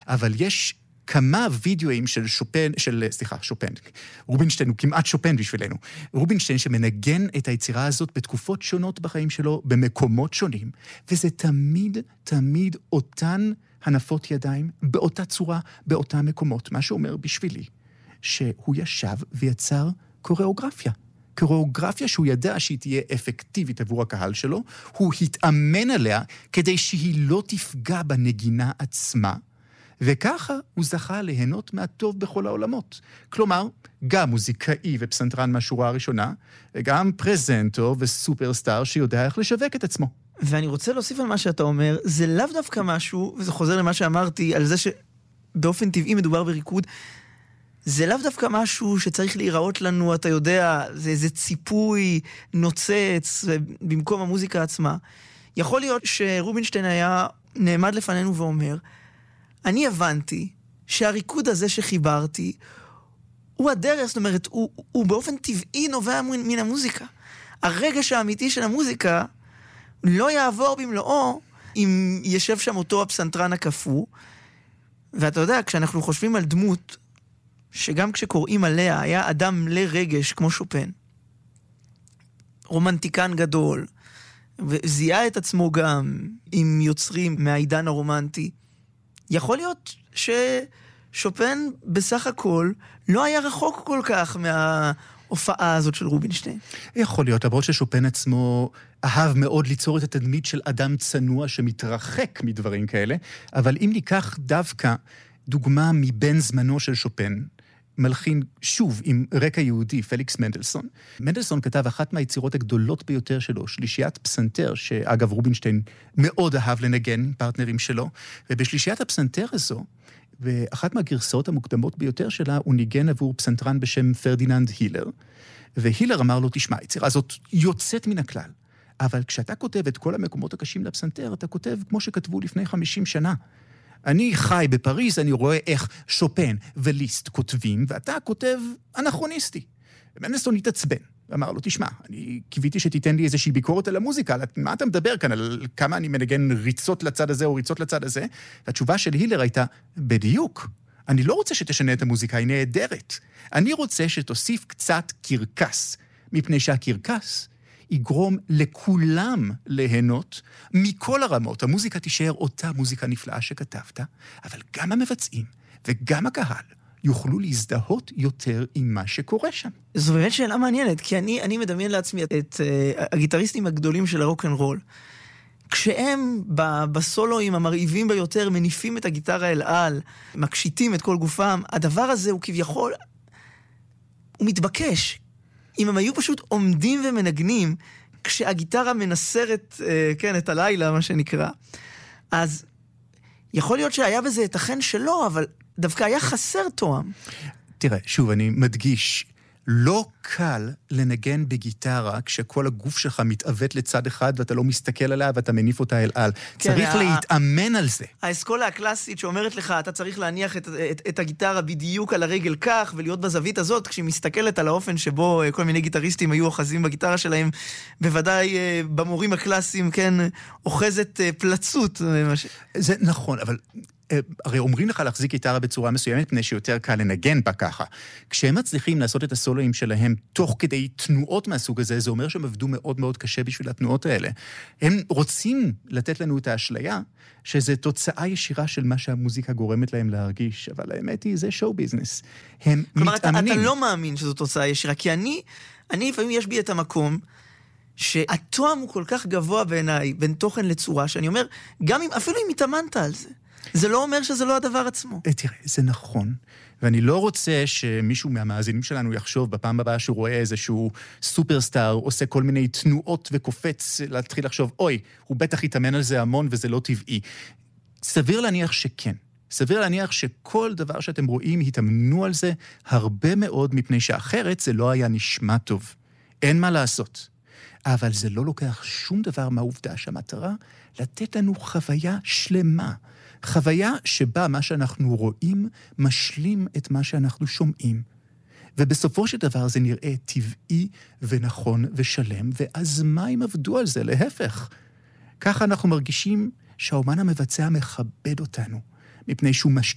אבל יש כמה וידאוים של שופן, רובינשטיין הוא כמעט שופן בשבילנו. רובינשטיין שמנגן את היצירה הזאת בתקופות שונות בחיים שלו, במקומות שונים, וזה תמיד אותן הנפות ידיים, באותה צורה, באותם מקומות. מה שאומר בשבילי, שהוא ישב ויצר קוריאוגרפיה שהוא ידע שהיא תהיה אפקטיבית עבור הקהל שלו, הוא התאמן עליה כדי שהיא לא תפגע בנגינה עצמה, וככה הוא זכה ליהנות מהטוב בכל העולמות. כלומר, גם מוזיקאי ופסנתרן מהשורה הראשונה, וגם פרזנטור וסופרסטאר שיודע איך לשווק את עצמו. ואני רוצה להוסיף על מה שאתה אומר, זה לאו דווקא משהו, וזה חוזר למה שאמרתי, על זה שבאופן טבעי מדובר בריקוד, זה לאו דווקא משהו שצריך להיראות לנו, אתה יודע, זה איזה ציפוי נוצץ במקום המוזיקה עצמה. יכול להיות שרובינשטיין היה נעמד לפנינו ואומר, אני הבנתי שהריקוד הזה שחיברתי הוא הדרך, זאת אומרת, הוא באופן טבעי נובע מן המוזיקה. הרגש האמיתי של המוזיקה לא יעבור במלואו אם ישב שם אותו הפסנתרן הקפוא. ואתה יודע, כשאנחנו חושבים על דמות שגם כשקוראים עליה היה אדם מלא רגש כמו שופן, רומנטיקן גדול, וזיהה את עצמו גם עם יוצרים מהעידן הרומנטי, יכול להיות ששופן בסך הכל לא היה רחוק כל כך מההופעה הזאת של רובינשטיין. יכול להיות, למרות ששופן עצמו אהב מאוד ליצור את התדמית של אדם צנוע שמתרחק מדברים כאלה, אבל אם ניקח דווקא דוגמה מבין זמנו של שופן, מלחין שוב עם רקע יהודי, פליקס מנדלסון. מנדלסון כתב אחת מהיצירות הגדולות ביותר שלו, שלישיית פסנתר, שאגב רובינשטיין מאוד אהב לנגן עם פרטנרים שלו, ובשלישיית הפסנתר הזו, ואחת מהגרסאות המוקדמות ביותר שלה, הוא ניגן עבור פסנתרן בשם פרדיננד הילר, והילר אמר לו, תשמע, היצירה הזאת יוצאת מן הכלל, אבל כשאתה כותב את כל המקומות הקשים לפסנתר, אתה כותב כמו שכתבו לפני 50 שנה, אני חי בפריז, אני רואה איך שופן וליסט כותבים, ואתה כותב אנכרוניסטי. מנדלסון התעצבן, ואמר לו, תשמע, אני קיוויתי שתיתן לי איזושהי ביקורת על המוזיקה, על מה אתה מדבר כאן, על כמה אני מנגן ריצות לצד הזה או ריצות לצד הזה, והתשובה של הילר הייתה, בדיוק, אני לא רוצה שתשנה את המוזיקה, היא נהדרת. אני רוצה שתוסיף קצת קרקס, מפני שהקרקס יגרום לכולם ליהנות מכל הרמות. המוזיקה תישאר אותה מוזיקה נפלאה שכתבת, אבל גם המבצעים וגם הקהל יוכלו להזדהות יותר עם מה שקורה שם. זו באמת שאלה מעניינת, כי אני מדמיין לעצמי את הגיטריסטים הגדולים של הרוק אנד רול. כשהם בסולואים המרהיבים ביותר מניפים את הגיטרה אל על, מקשיטים את כל גופם, הדבר הזה הוא כביכול, הוא מתבקש. אם הם היו פשוט עומדים ומנגנים, כשהגיטרה מנסרת, כן, את הלילה, מה שנקרא, אז יכול להיות שהיה בזה את החן שלו, אבל דווקא היה חסר תואם. תראה, שוב, אני מדגיש, לא קל לנגן בגיטרה כשכל הגוף שלך מתעוות לצד אחד ואתה לא מסתכל עליה ואתה מניף אותה אל על. כן, צריך להתאמן על זה. האסכולה הקלאסית שאומרת לך, אתה צריך להניח את הגיטרה בדיוק על הרגל כך ולהיות בזווית הזאת, כשהיא מסתכלת על האופן שבו כל מיני גיטריסטים היו אוחזים בגיטרה שלהם, בוודאי במורים הקלאסיים, כן, אוחזת פלצות. זה נכון, אבל הרי אומרים לך להחזיק גיטרה בצורה מסוימת, פני שיותר קל לנגן בה ככה. כשהם מצליחים לעשות את הסולואים שלהם תוך כדי תנועות מהסוג הזה, זה אומר שהם עבדו מאוד מאוד קשה בשביל התנועות האלה. הם רוצים לתת לנו את האשליה, שזה תוצאה ישירה של מה שהמוזיקה גורמת להם להרגיש, אבל האמת היא, זה שואו ביזנס. הם מתאמנים. אתה לא מאמין שזו תוצאה ישירה, כי אני לפעמים יש בי את המקום, שהתואם הוא כל כך גבוה בעיניי, בין תוכן לצורה, שאני אומר, גם אם, אפילו אם התאמנת על זה, זה לא אומר שזה לא הדבר עצמו. תראה, זה נכון. ואני לא רוצה שמישהו מהמאזינים שלנו יחשוב בפעם הבאה שהוא רואה איזשהו סופרסטאר, עושה כל מיני תנועות וקופץ, להתחיל לחשוב, אוי, הוא בטח יתאמן על זה המון וזה לא טבעי. סביר להניח שכן. סביר להניח שכל דבר שאתם רואים התאמנו על זה הרבה מאוד, מפני שאחרת זה לא היה נשמע טוב. אין מה לעשות. אבל זה לא לוקח שום דבר מהעובדה שהמטרה לתת לנו חוויה שלמה. חוויה שבה מה שאנחנו רואים משלים את מה שאנחנו שומעים. ובסופו של דבר זה נראה טבעי ונכון ושלם, ואז מה הם עבדו על זה? להפך. ככה אנחנו מרגישים שהאומן המבצע מכבד אותנו, מפני שהוא